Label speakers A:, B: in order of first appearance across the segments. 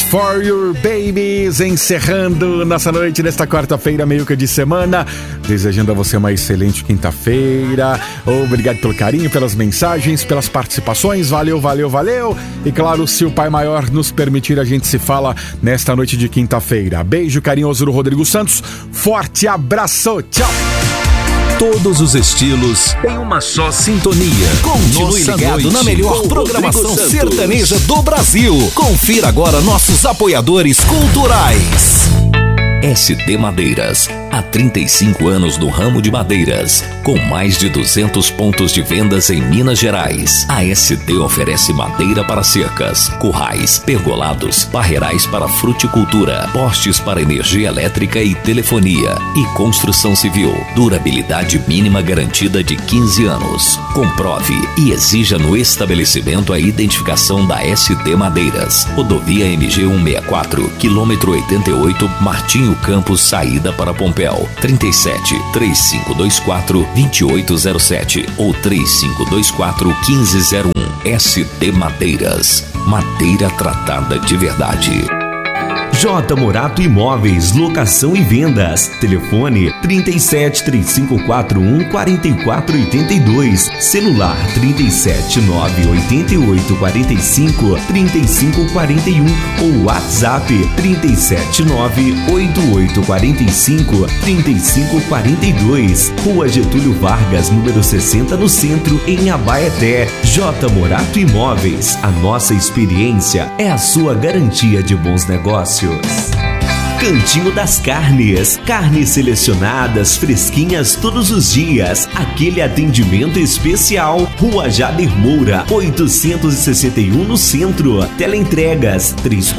A: for Your Babies, encerrando nossa noite nesta quarta-feira, meio que de semana, desejando a você uma excelente quinta-feira. Obrigado pelo carinho, pelas mensagens, pelas participações, valeu. E claro, se o Pai Maior nos permitir, a gente se fala nesta noite de quinta-feira. Beijo carinhoso do Rodrigo Santos, forte abraço, tchau!
B: Todos os estilos em uma só sintonia. Continue ligado na melhor programação sertaneja do Brasil. Confira agora nossos apoiadores culturais. SD Madeiras, há 35 anos no ramo de madeiras, com mais de 200 pontos de vendas em Minas Gerais. A SD oferece madeira para cercas, currais, pergolados, barreirais para fruticultura, postes para energia elétrica e telefonia e construção civil. Durabilidade mínima garantida de 15 anos. Comprove e exija no estabelecimento a identificação da SD Madeiras. Rodovia MG 164, quilômetro 88, Martinho Campos, saída para Pompéu. 37 3524 2807 ou 3524 1501. SD Madeiras, madeira tratada de verdade.
C: J. Morato Imóveis, locação e vendas. Telefone 37 3541 4482. Celular 37 988 45 3541 ou WhatsApp 37 988 45 3542. Rua Getúlio Vargas, número 60, no centro, em Abaeté. J. Morato Imóveis, a nossa experiência é a sua garantia de bons negócios. Cantinho das Carnes, carnes selecionadas, fresquinhas todos os dias, aquele atendimento especial. Rua Jader Moura, 861 no centro. Teleentregas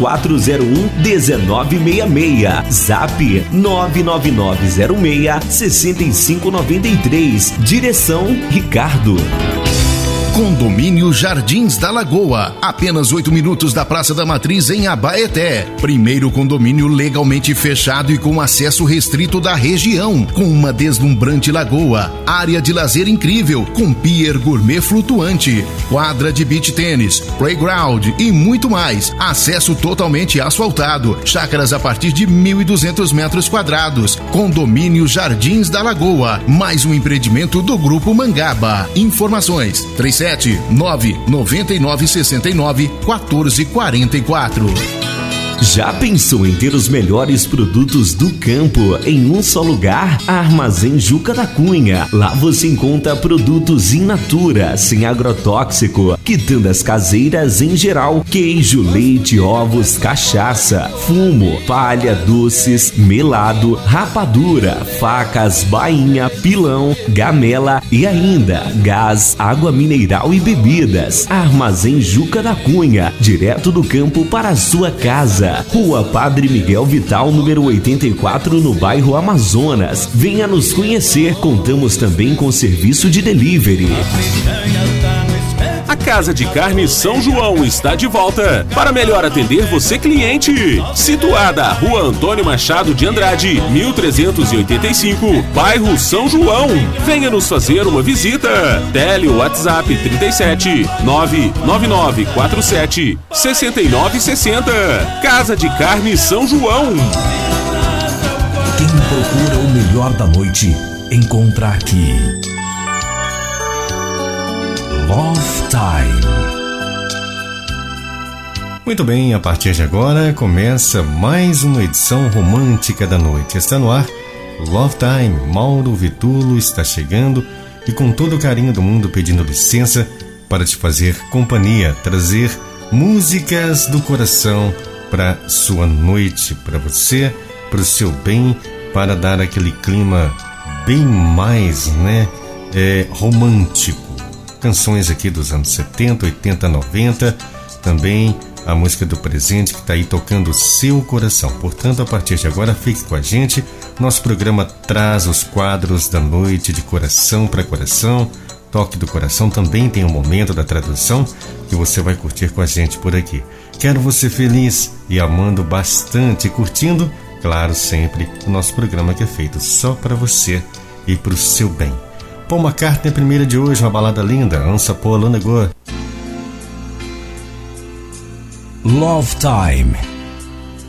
C: 3401-1966. Zap 99906-6593. Direção Ricardo.
D: Condomínio Jardins da Lagoa, apenas 8 minutos da Praça da Matriz, em Abaeté. Primeiro condomínio legalmente fechado e com acesso restrito da região, com uma deslumbrante lagoa, área de lazer incrível, com pier gourmet flutuante, quadra de beach tênis, playground e muito mais. Acesso totalmente asfaltado, chácaras a partir de 1.200 metros quadrados. Condomínio Jardins da Lagoa, mais um empreendimento do Grupo Mangaba. Informações 37-99969-1444.
C: Já pensou em ter os melhores produtos do campo em um só lugar? Armazém Juca da Cunha. Lá você encontra produtos in natura, sem agrotóxico, quitandas caseiras em geral, queijo, leite, ovos, cachaça, fumo, palha, doces, melado, rapadura, facas, bainha, pilão, gamela e ainda gás, água mineral e bebidas. Armazém Juca da Cunha, direto do campo para a sua casa. Rua Padre Miguel Vital, número 84, no bairro Amazonas. Venha nos conhecer. Contamos também com serviço de delivery.
E: A Casa de Carne São João está de volta para melhor atender você, cliente. Situada à Rua Antônio Machado de Andrade, 1385, bairro São João. Venha nos fazer uma visita. Tele WhatsApp 37 99947 6960. Casa de Carne São João.
B: Quem procura o melhor da noite, encontra aqui. Love Time.
F: Muito bem, a partir de agora começa mais uma edição romântica da noite. Está no ar Love Time. Mauro Vitulo está chegando e com todo o carinho do mundo pedindo licença para te fazer companhia, trazer músicas do coração para sua noite, para você, para o seu bem, para dar aquele clima bem mais, romântico. Canções aqui dos anos 70, 80, 90, também a música do presente que está aí tocando o seu coração. Portanto, a partir de agora, fique com a gente. Nosso programa traz os quadros da noite de coração para coração. Toque do Coração também tem um momento da tradução que você vai curtir com a gente por aqui. Quero você feliz e amando bastante, curtindo, claro, sempre o nosso programa que é feito só para você e para o seu bem. Paul McCartney, a primeira de hoje, uma balada linda, Once Upon a Time.
B: Love Time.